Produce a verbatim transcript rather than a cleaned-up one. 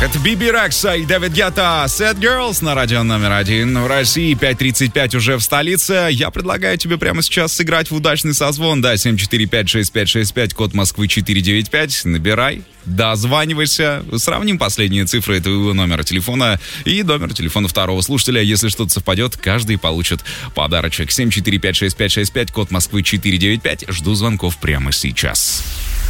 Это Биби Рекса и Дэвид Гетта. Sad Girls на радио номер один в России. пять тридцать пять уже в столице. Я предлагаю тебе прямо сейчас сыграть в удачный созвон. Да, семь четыре пять шесть пять шесть пять, код Москвы четыре девять пять. Набирай, дозванивайся. Сравним последние цифры твоего номера телефона и номер телефона второго слушателя. Если что-то совпадет, каждый получит подарочек. семь четыре пять шесть пять шесть пять, код Москвы четыре девять пять. Жду звонков прямо сейчас.